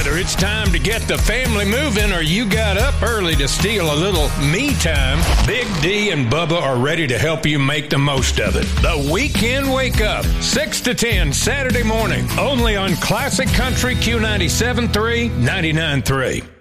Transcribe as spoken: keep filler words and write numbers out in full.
Whether it's time to get the family moving or you got up early to steal a little me time, Big D and Bubba are ready to help you make the most of it. The Weekend Wake Up, six to ten Saturday morning, only on Classic Country Q ninety-seven point three, ninety-nine point three.